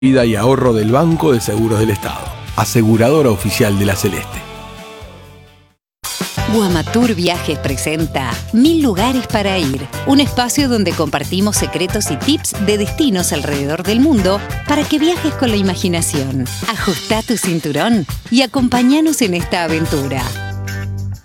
Vida y ahorro del Banco de Seguros del Estado, aseguradora oficial de La Celeste. Guamatur Viajes presenta 1000 lugares para ir, un espacio donde compartimos secretos y tips de destinos alrededor del mundo para que viajes con la imaginación. Ajustá tu cinturón y acompáñanos en esta aventura.